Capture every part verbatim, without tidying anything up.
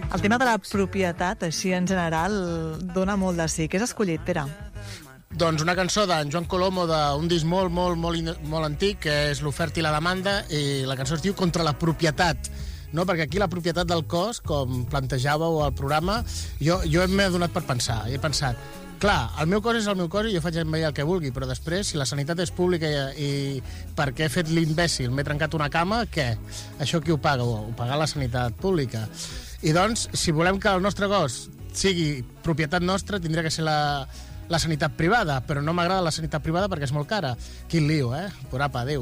El tema de la propietat, així en general, dona molt de sí. Què has escollit, Pere? Doncs una cançó d'en Joan Colomo d'un disc molt, molt, molt, molt antic, que és L'oferta i la demanda, i la cançó es diu Contra la propietat. No? Perquè aquí la propietat del cos, com plantejàveu al programa, jo, jo m'he donat per pensar. He pensat, clar, el meu cos és el meu cos i jo faig amb ell el que vulgui, però després, si la sanitat és pública i, i perquè he fet l'imbècil, m'he trencat una cama, què? Això qui ho paga? Ho paga la sanitat pública. I doncs, si volem que el nostre cos sigui propietat nostra, tindria que ser la, la sanitat privada, però no m'agrada la sanitat privada perquè és molt cara. Quin lío, eh? Por apa, adéu.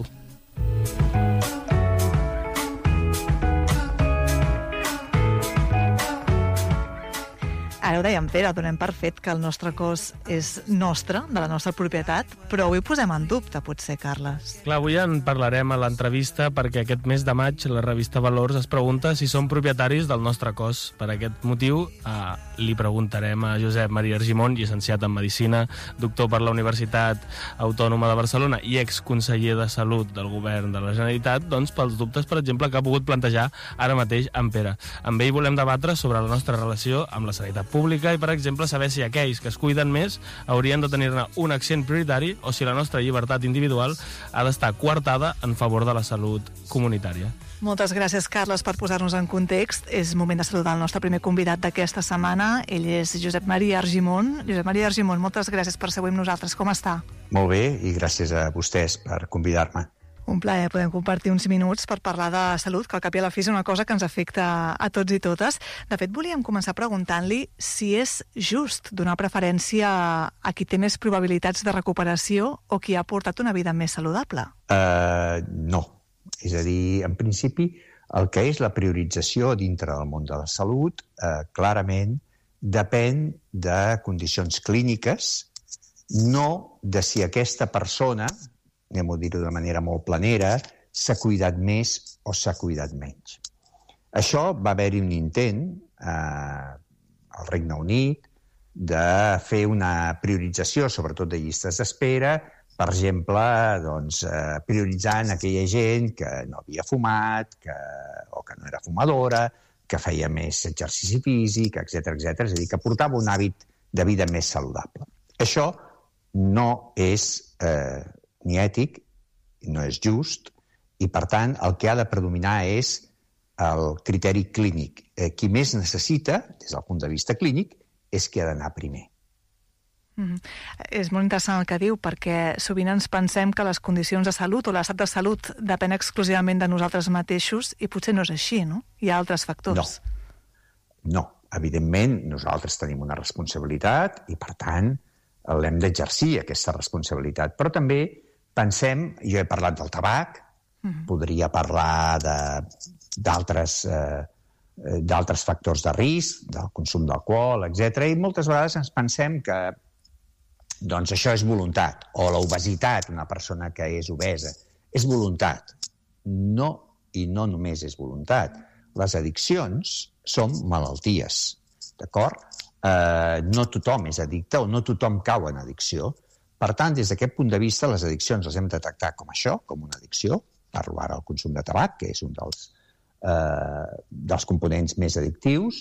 Ara ho dèiem, Pere, donem per fet que el nostre cos és nostre, de la nostra propietat, però avui posem en dubte, potser, Carles. Clar, avui en parlarem a l'entrevista perquè aquest mes de maig la revista Valors es pregunta si som propietaris del nostre cos. Per aquest motiu eh, li preguntarem a Josep Maria Argimon, llicenciat en Medicina, doctor per la Universitat Autònoma de Barcelona i exconseller de Salut del Govern de la Generalitat, doncs pels dubtes, per exemple, que ha pogut plantejar ara mateix en Pere. Amb ell volem debatre sobre la nostra relació amb la sanitat pública i, per exemple, saber si aquells que es cuiden més haurien de tenir-ne un accent prioritari o si la nostra llibertat individual ha d'estar coartada en favor de la salut comunitària. Moltes gràcies, Carles, per posar-nos en context. És moment de saludar el nostre primer convidat d'aquesta setmana. Ell és Josep Maria Argimon. Josep Maria Argimon, moltes gràcies per ser avui amb nosaltres. Com està? Molt bé, i gràcies a vostès per convidar-me. Un plaer, podem compartir uns minuts per parlar de salut, que al cap i a la fi és una cosa que ens afecta a tots i totes. De fet, volíem començar preguntant-li si és just donar preferència a qui té més probabilitats de recuperació o qui ha portat una vida més saludable. Uh, no. És a dir, en principi, el que és la priorització dintre del món de la salut, uh, clarament, depèn de condicions clíniques, no de si aquesta persona, anem a dir-ho de manera molt planera, s'ha cuidat més o s'ha cuidat menys. Això va haver-hi un intent eh, al Regne Unit de fer una priorització, sobretot de llistes d'espera, per exemple, doncs, eh, prioritzant aquella gent que no havia fumat, que, o que no era fumadora, que feia més exercici físic, etcètera, etcètera. És a dir, que portava un hàbit de vida més saludable. Això no és eh, ni ètic, no és just, i per tant el que ha de predominar és el criteri clínic. Eh, qui més necessita, des del punt de vista clínic, és qui ha d'anar primer. Mm-hmm. És molt interessant el que diu, perquè sovint ens pensem que les condicions de salut o l'estat de salut depèn exclusivament de nosaltres mateixos, i potser no és així, no? Hi ha altres factors. No, no. Evidentment, nosaltres tenim una responsabilitat i, per tant, l'hem d'exercir, aquesta responsabilitat. Però també pensem, jo he parlat del tabac, mm-hmm. podria parlar d'altres eh, d'altres factors de risc, del consum d'alcohol, etcètera, i moltes vegades ens pensem que doncs això és voluntat, o l'obesitat, una persona que és obesa, és voluntat. No, i no només és voluntat. Les addiccions són malalties, d'acord? Eh, no tothom és addicte o no tothom cau en addicció. Per tant, des d'aquest punt de vista, les addiccions les hem de tractar com això, com una addicció. Parlo ara del consum de tabac, que és un dels, eh, dels components més addictius.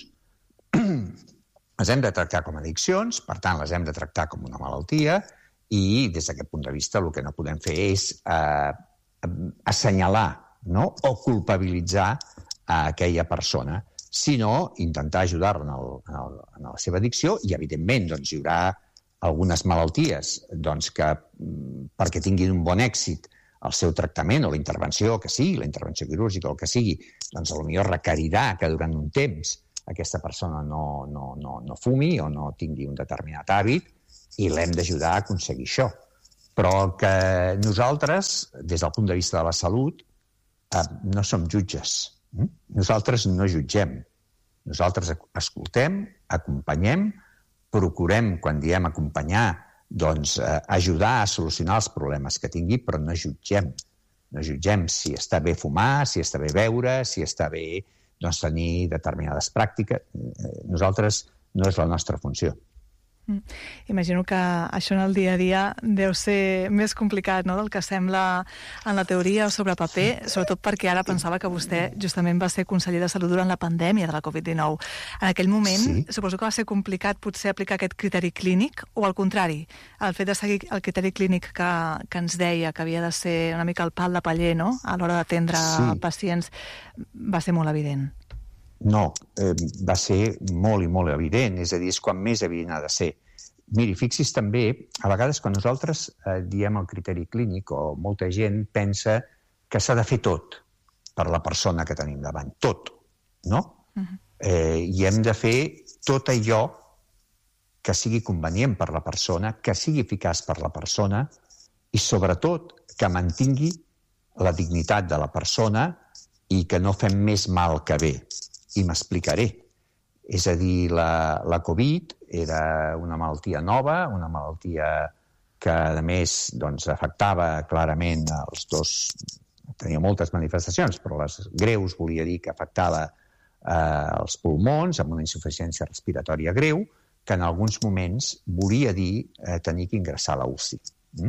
Les hem de tractar com a addiccions, per tant, les hem de tractar com una malaltia, i des d'aquest punt de vista el que no podem fer és eh, assenyalar, no? O culpabilitzar a aquella persona, sinó intentar ajudar-la en, el, en, el, en la seva addicció, i evidentment doncs, hi haurà algunes malalties doncs, que perquè tinguin un bon èxit el seu tractament o la intervenció que sigui, la intervenció quirúrgica o el que sigui, doncs potser requerirà que durant un temps aquesta persona no, no, no, no fumi o no tingui un determinat hàbit, i l'hem d'ajudar a aconseguir això. Però que nosaltres, des del punt de vista de la salut, eh, no som jutges. Nosaltres no jutgem. Nosaltres escoltem, acompanyem, procurem, quan diem acompanyar, doncs eh, ajudar a solucionar els problemes que tingui, però no jutgem. No jutgem si està bé fumar, si està bé beure, si està bé doncs, tenir determinades pràctiques. Nosaltres no és la nostra funció. Mm. Imagino que això en el dia a dia deu ser més complicat, no?, del que sembla en la teoria o sobre paper, sobretot perquè ara pensava que vostè justament va ser conseller de Salut durant la pandèmia de la covid dinou. En aquell moment, sí. Suposo que va ser complicat potser aplicar aquest criteri clínic, o al contrari, el fet de seguir el criteri clínic que, que ens deia que havia de ser una mica el pal de paller, no?, a l'hora d'atendre sí. pacients, va ser molt evident. No, eh, va ser molt i molt evident, és a dir, és quan més evident ha de ser. Miri, fixi's també, a vegades quan nosaltres eh, diem el criteri clínic, o molta gent pensa que s'ha de fer tot per la persona que tenim davant, tot, no? Uh-huh. Eh, I hem de fer tot allò que sigui convenient per la persona, que sigui eficaç per la persona i, sobretot, que mantingui la dignitat de la persona i que no fem més mal que bé. I m'explicaré. És a dir, la, la Covid era una malaltia nova, una malaltia que, a més, doncs, afectava clarament els dos... Tenia moltes manifestacions, però les greus volia dir que afectava eh, els pulmons amb una insuficiència respiratòria greu, que en alguns moments volia dir eh, tenir que ingressar a la U C I. Mm?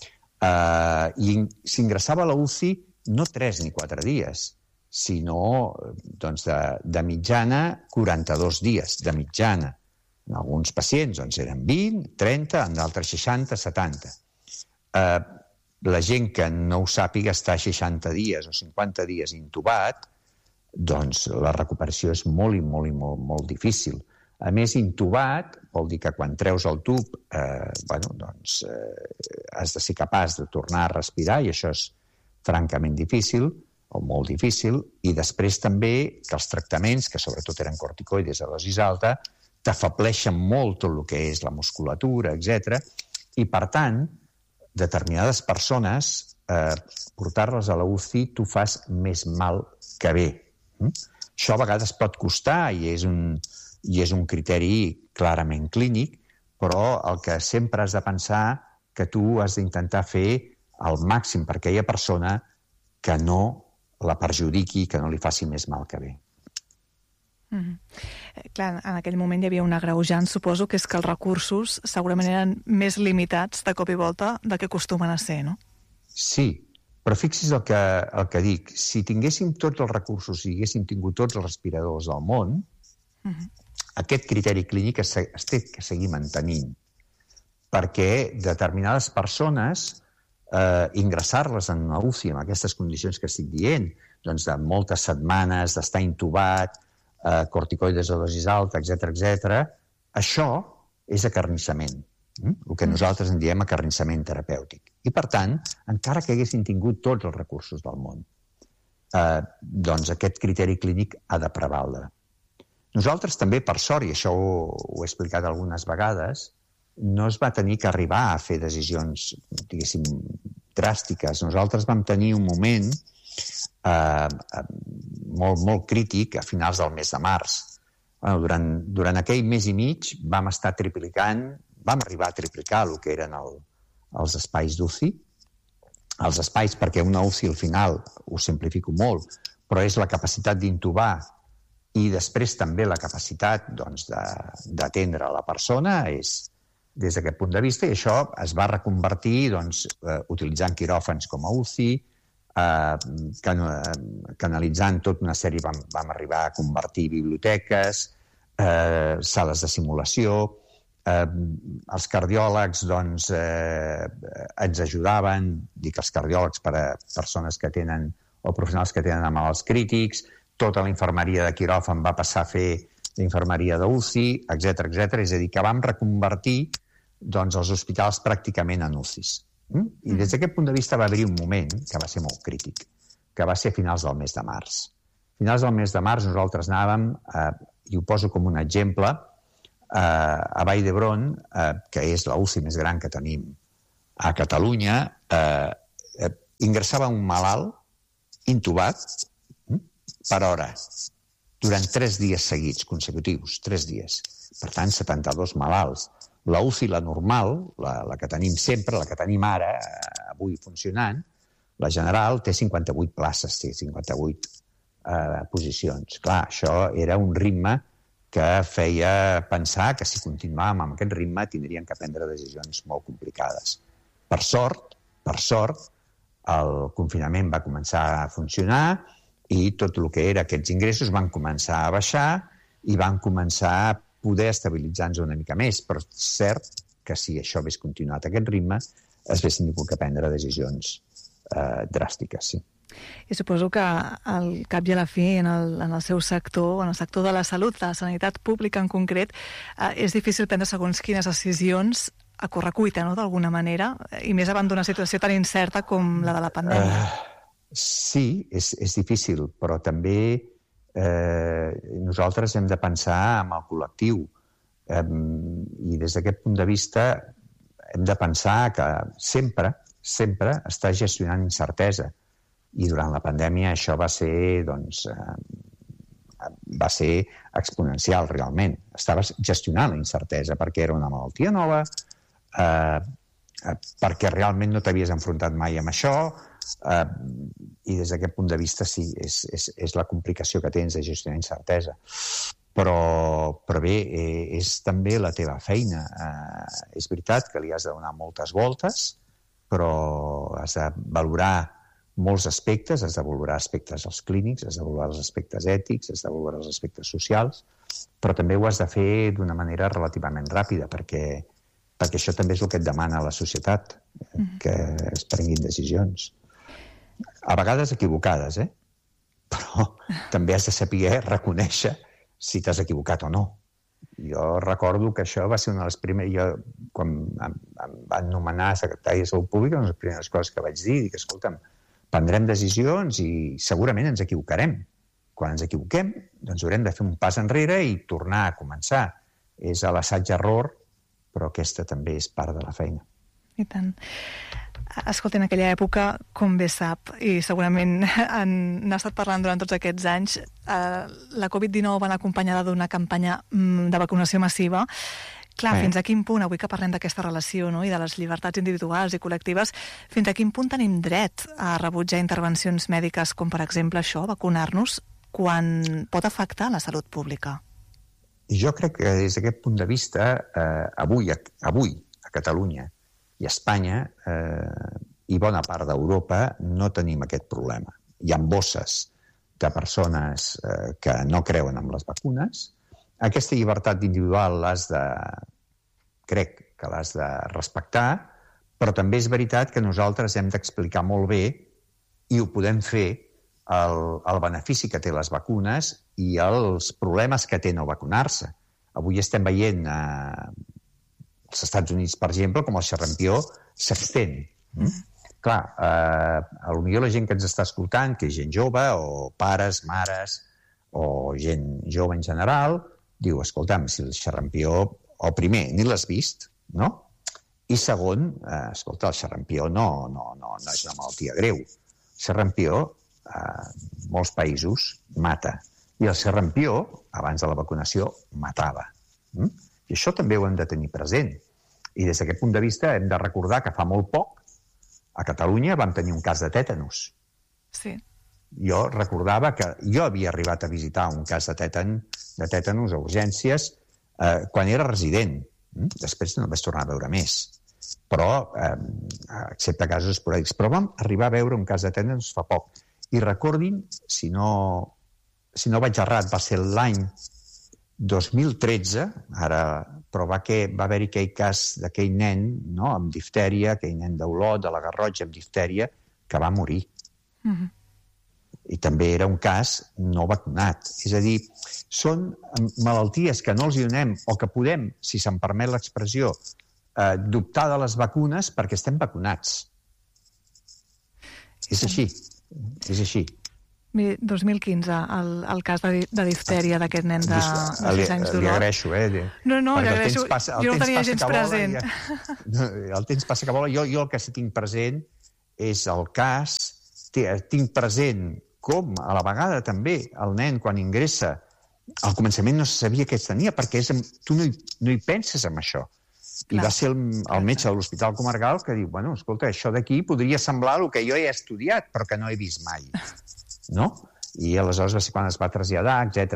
Eh, I s'ingressava a la U C I no tres ni quatre dies, sinó doncs, de, de mitjana quaranta-dos dies, de mitjana. En alguns pacients doncs, eren vint, trenta, en d'altres seixanta, setanta. Eh, la gent que no ho sàpiga estar seixanta dies o cinquanta dies intubat, doncs la recuperació és molt i molt i molt, molt difícil. A més, intubat vol dir que quan treus el tub eh, bueno, doncs, eh, has de ser capaç de tornar a respirar, i això és francament difícil, o molt difícil, i després també que els tractaments, que sobretot eren corticoides a dosis alta, t'afableixen molt tot el que és la musculatura, etcètera. I, per tant, determinades persones, eh, portar-les a la U C I, tu fas més mal que bé. Mm? Això a vegades pot costar, i és un, i és un criteri clarament clínic, però el que sempre has de pensar que tu has d'intentar fer el màxim per aquella persona que no la perjudiqui, que no li faci més mal que bé. Mm-hmm. Clar, en aquell moment hi havia un agreujant, suposo, que és que els recursos segurament eren més limitats de cop i volta del que acostumen a ser, no? Sí, però fixi's el que, el que dic. Si tinguéssim tots els recursos, si haguéssim tingut tots els respiradors del món, mm-hmm. aquest criteri clínic es, es té que seguir mantenint, perquè determinades persones eh, ingressar-les en una U C I amb aquestes condicions que estic dient, doncs de moltes setmanes, d'estar intubat, eh, corticoides a dosis alta, etcètera, etcètera, això és acarnissament, eh? el que nosaltres en diem acarnissament terapèutic. I, per tant, encara que haguessin tingut tots els recursos del món, eh, doncs aquest criteri clínic ha de prevaldre. Nosaltres també, per sort, i això ho, ho he explicat algunes vegades, no es va tenir que arribar a fer decisions, diguéssim, dràstiques. Nosaltres vam tenir un moment eh, molt, molt crític a finals del mes de març. Bueno, durant, durant aquell mes i mig vam estar triplicant, vam arribar a triplicar el que eren el, els espais d'U C I. Els espais, perquè una U C I al final, ho simplifico molt, però és la capacitat d'intubar i després també la capacitat doncs, d'atendre la persona, és des d'aquest punt de vista, i això es va reconvertir doncs, eh, utilitzant quiròfans com a U C I, eh, can, eh, canalitzant tota una sèrie, vam, vam arribar a convertir biblioteques, eh, sales de simulació, eh, els cardiòlegs doncs, eh, ens ajudaven, dic els cardiòlegs per a persones que tenen, o professionals que tenen malalts crítics, tota la infermeria de quiròfan va passar a fer l'infermeria d'U C I, etcètera, etcètera. És a dir, que vam reconvertir doncs, els hospitals pràcticament en U C Is. Mm? I des d'aquest punt de vista va haver-hi un moment que va ser molt crític, que va ser a finals del mes de març. A finals del mes de març nosaltres anàvem, eh, i ho poso com un exemple, eh, a Vall d'Hebron, eh, que és la U C I més gran que tenim a Catalunya, eh, eh, ingressava un malalt intubat mm, per hora, durant tres dies seguits, consecutius, tres dies. Per tant, setanta-dos malalts. La U C I, la normal, la, la que tenim sempre, la que tenim ara, avui funcionant, la general, té cinquanta-vuit places, té cinquanta-vuit eh, posicions. Clar, això era un ritme que feia pensar que si continuàvem amb aquest ritme tindríem que prendre decisions molt complicades. Per sort, per sort, el confinament va començar a funcionar i tot el que era aquests ingressos van començar a baixar i van començar a poder estabilitzar-nos una mica més. Però és cert que si això hagués continuat a aquest ritme, es haguessin tingut que prendre decisions eh, dràstiques, sí. I suposo que al cap i a la fi, en el, en el seu sector, en el sector de la salut, de la sanitat pública en concret, eh, és difícil prendre segons quines decisions a correcuita, no?, d'alguna manera, i més davant d'una situació tan incerta com la de la pandèmia. Uh, sí, és, és difícil, però també eh, nosaltres hem de pensar en el col·lectiu. Um, I des d'aquest punt de vista hem de pensar que sempre, sempre està gestionant incertesa. I durant la pandèmia això va ser, doncs, eh, va ser exponencial, realment. Estaves gestionant la incertesa perquè era una malaltia nova, eh, eh, perquè realment no t'havies enfrontat mai amb això, eh, i des d'aquest punt de vista sí, és, és, és la complicació que tens de gestionar incertesa. Però, però bé, eh, és també la teva feina. Eh, és veritat que li has de donar moltes voltes, però has de valorar molts aspectes, has de valorar aspectes als clínics, has de valorar els aspectes ètics, has de valorar els aspectes socials, però també ho has de fer d'una manera relativament ràpida, perquè, perquè això també és el que et demana la societat, mm-hmm. que es prenguin decisions. A vegades equivocades, eh? Però també has de saber reconèixer si t'has equivocat o no. Jo recordo que això va ser una de les primeres... Jo, quan em, em van nomenar secretari de Salut Pública, una de les primeres coses que vaig dir, dic, escolta'm, prendrem decisions i segurament ens equivocarem. Quan ens equivoquem, doncs haurem de fer un pas enrere i tornar a començar. És a l'assaig-error, però aquesta també és part de la feina. I tant. Escolta, en aquella època, com bé sap, i segurament n'ha estat parlant durant tots aquests anys, eh, la covid dinou va anar acompanyada d'una campanya de vacunació massiva. Clar, eh. fins a quin punt, avui que parlem d'aquesta relació, no?, i de les llibertats individuals i col·lectives, fins a quin punt tenim dret a rebutjar intervencions mèdiques com, per exemple, això, vacunar-nos, quan pot afectar la salut pública? I jo crec que des d'aquest punt de vista, eh, avui, avui a Catalunya i a Espanya eh, i bona part d'Europa no tenim aquest problema. Hi ha bosses de persones eh, que no creuen en les vacunes. Aquesta llibertat individual l'has de... crec que l'has de respectar, però també és veritat que nosaltres hem d'explicar molt bé, i ho podem fer, el, el benefici que té les vacunes i els problemes que té no vacunar-se. Avui estem veient eh, als Estats Units, per exemple, com el xarampió s'estén. Mm? Clar, eh, potser la gent que ens està escoltant, que és gent jove, o pares, mares, o gent jove en general, diu, escolta'm, si el xarampió, o primer, ni l'has vist, no? I segon, eh, escolta, el xarampió no, no, no, no és una malaltia greu. El xarampió, eh, en molts països, mata. I el xarampió, abans de la vacunació, matava. Mm? I això també ho hem de tenir present. I des d'aquest punt de vista hem de recordar que fa molt poc a Catalunya vam tenir un cas de tètanus. Sí. Jo recordava que jo havia arribat a visitar un cas de, tètan, de tètanus a urgències eh, quan era resident. Després no vaig tornar a veure més. Però, eh, excepte casos esporàdics. Però vam arribar a veure un cas de tètanus fa poc. I recordin, si no, si no vaig errat, va ser l'any dos mil tretze, ara, però va, que, va haver-hi aquell cas d'aquell nen, no?, amb diftèria, aquell nen d'Olot, de la Garrotxa, amb diftèria, que va morir. Mm-hmm. I també era un cas no vacunat. És a dir, són malalties que no els donem, o que podem, si se'm permet l'expressió, eh, dubtar de les vacunes perquè estem vacunats. És així, és així. dos mil quinze, el, el cas de, de diftèria d'aquest nen de, de sis anys d'Olot. Li agraeixo, eh? No, no, li agraeixo. Passa, jo no tenia gens present. Ja, el temps passa que vola. Jo, jo el que sí tinc present és el cas, tinc present com, a la vegada també, el nen quan ingressa, al començament no se sabia què es tenia, perquè és, tu no hi, no hi penses en això. I clar, va ser el, el metge de l'Hospital Comarcal que diu, bueno, escolta, això d'aquí podria semblar el que jo he estudiat, però que no he vist mai. No? I aleshores va ser quan es va traslladar, etcètera.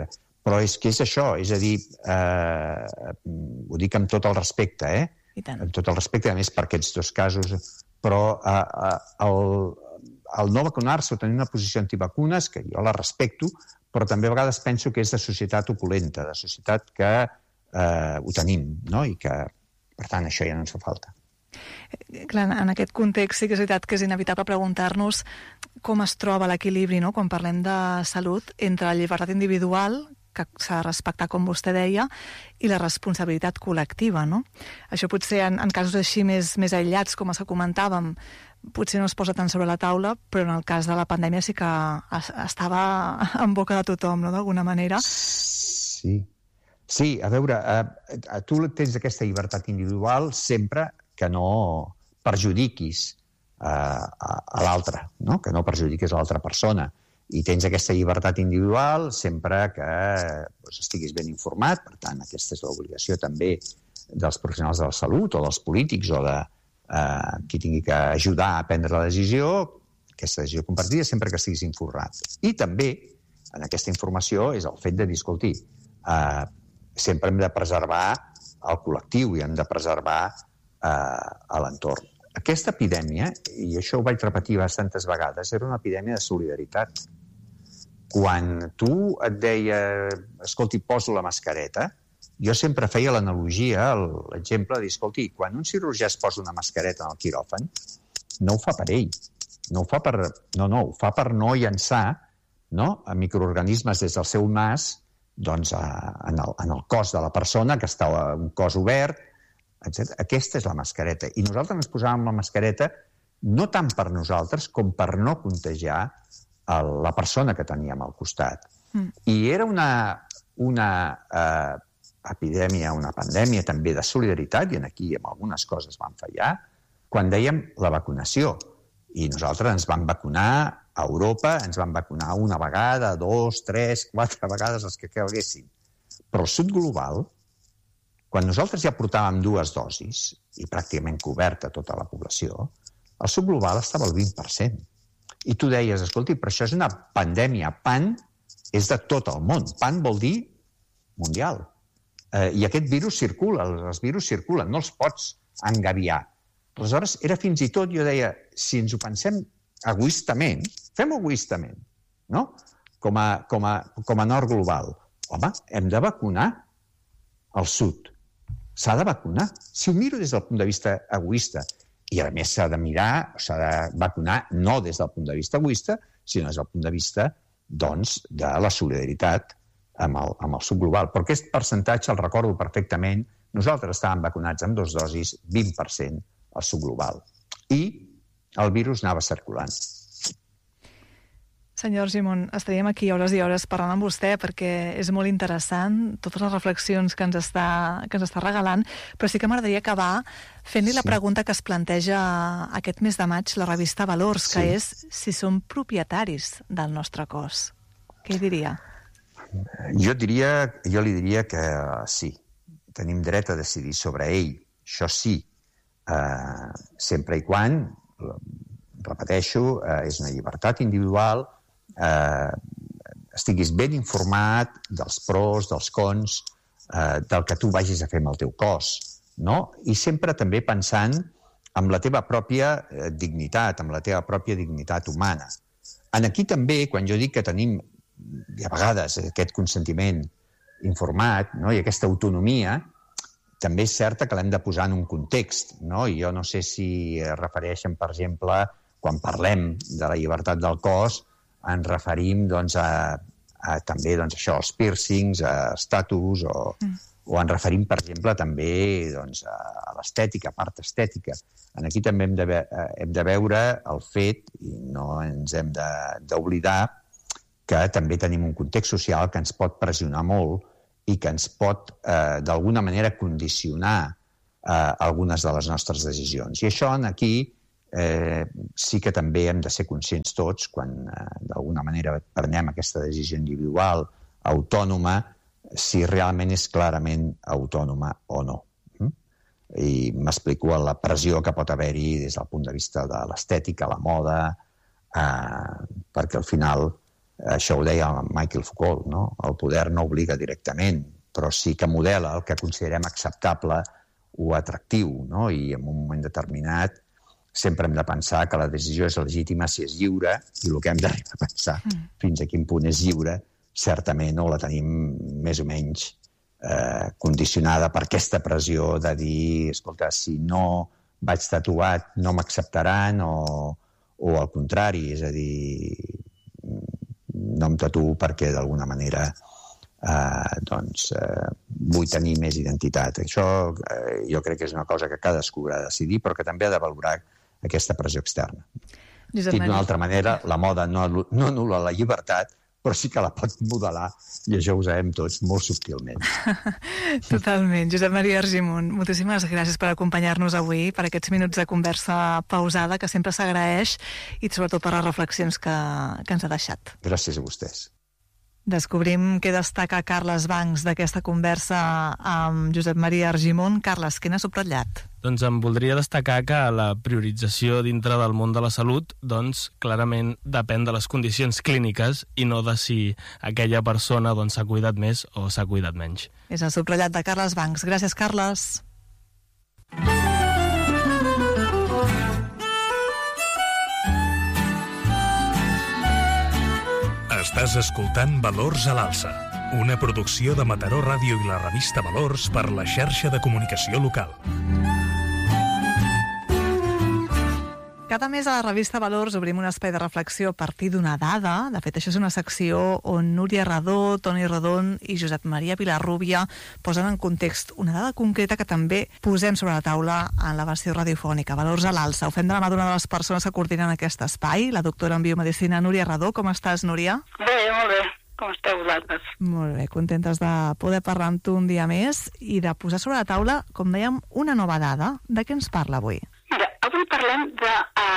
Però és que és això, és a dir, eh, ho dic amb tot el respecte, eh? I tant. Amb tot el respecte, a més, per aquests dos casos, però eh, eh, el, el no vacunar-se o tenir una posició antivacunes, que jo la respecto, però també a vegades penso que és de societat opulenta, de societat que eh, ho tenim, no? I que, per tant, això ja no ens fa falta. Clar, en aquest context sí que és veritat que és inevitable preguntar-nos com es troba l'equilibri, no?, quan parlem de salut, entre la llibertat individual, que s'ha de respectar, com vostè deia, i la responsabilitat col·lectiva, no? Això potser en, en casos així més, més aïllats, com els que comentàvem, potser no es posa tant sobre la taula, però en el cas de la pandèmia sí que es, estava en boca de tothom, no?, d'alguna manera. Sí, sí, a veure, eh, tu tens aquesta llibertat individual sempre que no perjudiquis eh, a, a l'altre, no? Que no perjudiquis a l'altra persona. I tens aquesta llibertat individual sempre que doncs, estiguis ben informat. Per tant, aquesta és l'obligació també dels professionals de la salut o dels polítics o de eh, qui tingui que ajudar a prendre la decisió, aquesta decisió compartida, sempre que estiguis informat. I també, en aquesta informació, és el fet de dir, escolti, eh, sempre hem de preservar el col·lectiu i hem de preservar eh, a l'entorn. Aquesta epidèmia, i això ho vaig repetir bastantes vegades, era una epidèmia de solidaritat. Quan tu et deia, escolti, poso la mascareta, jo sempre feia l'analogia, l'exemple de dir, escolti, quan un cirurgià es posa una mascareta en el quiròfan, no ho fa per ell, no ho fa per, no, no, ho fa per no llançar, no?, a microorganismes des del seu nas, doncs, a, en, el, en el cos de la persona, que està un cos obert, etcètera. Aquesta és la mascareta. I nosaltres ens posàvem la mascareta no tant per nosaltres com per no contagiar el, la persona que teníem al costat. Mm. I era una, una eh, epidèmia, una pandèmia també de solidaritat, i aquí en algunes coses vam fallar, quan dèiem la vacunació. I nosaltres ens vam vacunar a Europa, ens van vacunar una vegada, dos, tres, quatre vegades els que calguessin. Però el sud global, quan nosaltres ja portàvem dues dosis, i pràcticament coberta tota la població, el sud global estava al vint per cent. I tu deies, escolti, però això és una pandèmia. Pan és de tot el món. Pan vol dir mundial. Eh, I aquest virus circula, els virus circulen, no els pots engabiar. Aleshores, era fins i tot, jo deia, si ens ho pensem egoistament, fem egoistament, no? Com a, com a, com a nord global. Home, hem de vacunar el sud. S'ha de vacunar. Si ho miro des del punt de vista egoista, i a més s'ha de mirar, s'ha de vacunar no des del punt de vista egoista, sinó des del punt de vista, doncs, de la solidaritat amb el, amb el sud global. Però aquest percentatge el recordo perfectament. Nosaltres estàvem vacunats amb dos dosis, vint per cent al sud global. I el virus anava circulant. Senyor Argimon, estaríem aquí hores i hores parlant amb vostè perquè és molt interessant totes les reflexions que ens està, que ens està regalant, però sí que m'agradaria acabar fent-li sí. la pregunta que es planteja aquest mes de maig la revista Valors, sí. que és si som propietaris del nostre cos. Què diria? Jo, diria, jo li diria que sí. Tenim dret a decidir sobre ell. Això sí. Uh, sempre i quan, repeteixo, uh, és una llibertat individual, Eh, estiguis ben informat dels pros, dels cons, eh, del que tu vagis a fer amb el teu cos, no? I sempre també pensant en la teva pròpia eh, dignitat, amb la teva pròpia dignitat humana. En aquí també, quan jo dic que tenim, a vegades, aquest consentiment informat, no? I aquesta autonomia, també és certa que l'hem de posar en un context, no? I jo no sé si es refereixen, per exemple, quan parlem de la llibertat del cos, ens referim doncs, a, a també doncs, això, als piercings, a estatus, o, mm. o ens referim, per exemple, també doncs, a, a l'estètica, a part estètica. En aquí també hem de, hem de veure el fet, i no ens hem d'oblidar, que també tenim un context social que ens pot pressionar molt i que ens pot, eh, d'alguna manera, condicionar eh, algunes de les nostres decisions. I això, en aquí, Eh, sí que també hem de ser conscients tots quan eh, d'alguna manera prenem aquesta decisió individual, autònoma, si realment és clarament autònoma o no. Mm? I m'explico la pressió que pot haver-hi des del punt de vista de l'estètica, la moda, eh, perquè al final això ho deia Michael Foucault, no? El poder no obliga directament, però sí que modela el que considerem acceptable o atractiu, no? I en un moment determinat sempre hem de pensar que la decisió és legítima si és lliure, i el que hem d'arribar a pensar mm. fins a quin punt és lliure, certament no la tenim més o menys eh, condicionada per aquesta pressió de dir, escolta, si no vaig tatuat no m'acceptaran, o, o al contrari, és a dir, no em tatuo perquè d'alguna manera eh, doncs, eh, vull tenir més identitat. Això eh, jo crec que és una cosa que cadascú haurà de decidir, però que també ha de valorar aquesta pressió externa. Dit d'una altra manera, la moda no, no anul·la la llibertat, però sí que la pot modelar, i això ho sabem tots molt subtilment. Totalment. Josep Maria Argimon, moltíssimes gràcies per acompanyar-nos avui, per aquests minuts de conversa pausada, que sempre s'agraeix, i sobretot per les reflexions que, que ens ha deixat. Gràcies a vostès. Descobrim què destaca Carles Bancs d'aquesta conversa amb Josep Maria Argimon. Carles, què n'ha subratllat? Doncs em voldria destacar que la priorització dintre del món de la salut doncs clarament depèn de les condicions clíniques i no de si aquella persona doncs, s'ha cuidat més o s'ha cuidat menys. És el subratllat de Carles Bancs. Gràcies, Carles. Estàs escoltant Valors a l'Alça, una producció de Mataró Ràdio i la revista Valors per la xarxa de comunicació local. Cada mes a la revista Valors obrim un espai de reflexió a partir d'una dada. De fet, això és una secció on Núria Redó, Toni Rodon i Josep Maria Vilarrúbia posen en context una dada concreta que també posem sobre la taula en la versió radiofònica. Valors a l'Alça. Ho fem de la mà d'una de les persones que coordinen aquest espai, la doctora en biomedicina Núria Redó. Com estàs, Núria? Bé, molt bé. Com esteu vosaltres? Molt bé, contentes de poder parlar amb tu un dia més i de posar sobre la taula, com dèiem, una nova dada. De què ens parla avui? Mira, avui parlem de,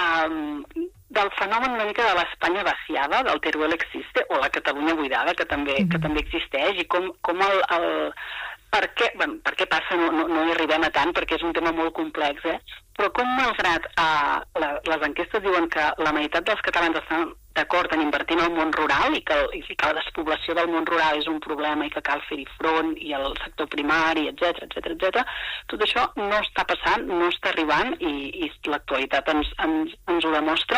uh, del fenomen una mica de l'Espanya vaciada, del Teruel existe, o la Catalunya buidada, que també, mm-hmm. que també existeix, i com, com el... el per què, bueno, per què passa, no, no, no hi arribem a tant, perquè és un tema molt complex, eh? Però com malgrat uh, la, les enquestes diuen que la meitat dels catalans estan d'acord en invertir en el món rural i que, i que la despoblació del món rural és un problema i que cal fer-hi front, i el sector primari, etcètera, etcètera, etcètera, tot això no està passant, no està arribant, i, i l'actualitat ens, ens, ens ho demostra.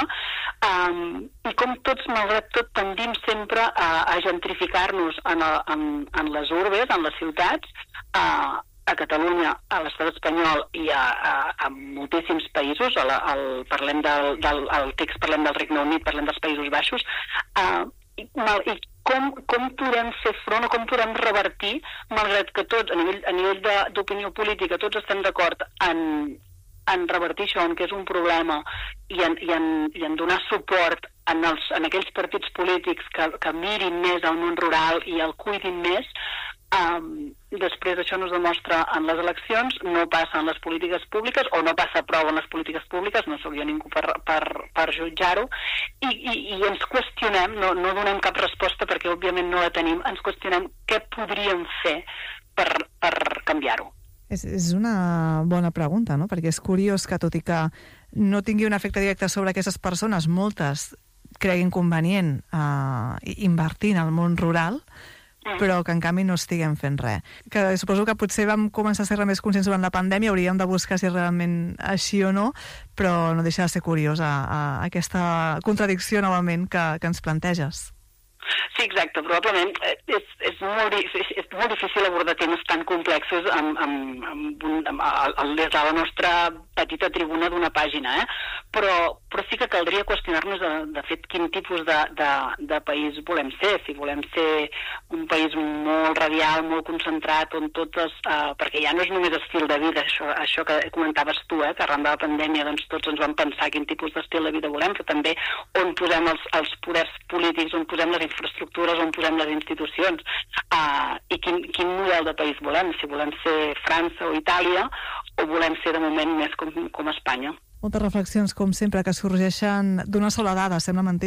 Um, I com tots, malgrat tot, tendim sempre a, a gentrificar-nos en, el, en, en les urbes, en les ciutats, a, a Catalunya, a l'estat espanyol i a, a, a moltíssims països, a la, al, parlem del, del al text parlem del Regne Unit, parlem dels Països Baixos, uh, i, mal, i com, com podem fer front o com podem revertir, malgrat que tots, a nivell, a nivell d'opinió política, tots estem d'acord en, en revertir això, en què és un problema, i en, i en, i en donar suport en, els, en aquells partits polítics que, que mirin més al món rural i el cuidin més. Um, després això no es demostra en les eleccions, no passa en les polítiques públiques, o no passa prou en les polítiques públiques, no sóc jo ningú per, per, per jutjar-ho, i, i, i ens qüestionem, no, no donem cap resposta perquè òbviament no la tenim, ens qüestionem què podríem fer per, per canviar-ho. És, és una bona pregunta, no? Perquè és curiós que, tot i que no tingui un efecte directe sobre aquestes persones, moltes creguin convenient eh, invertir en el món rural, però que en canvi no estiguem fent res. Que suposo que potser vam començar a ser més conscients durant la pandèmia, hauríem de buscar si és realment així o no, però no deixa de ser curiosa a, a aquesta contradicció novament que, que ens planteges. Sí, exacte. Probablement és, és, molt, és molt difícil abordar temes tan complexos amb, amb, amb, amb, amb, des de la nostra petita tribuna d'una pàgina, eh? Però, però sí que caldria qüestionar-nos de, de fet quin tipus de, de, de país volem ser, si volem ser un país molt radial, molt concentrat, on totes, eh, perquè ja no és només estil de vida, això, això que comentaves tu, eh, que arran de la pandèmia doncs, tots ens vam pensar quin tipus d'estil de vida volem, però també on posem els, els poders polítics, on posem les infraestructures, on posem les institucions, uh, i quin, quin model de país volem, si volem ser França o Itàlia, o volem ser de moment més com, com Espanya. Moltes reflexions, com sempre, que sorgeixen d'una sola dada, sembla mentida.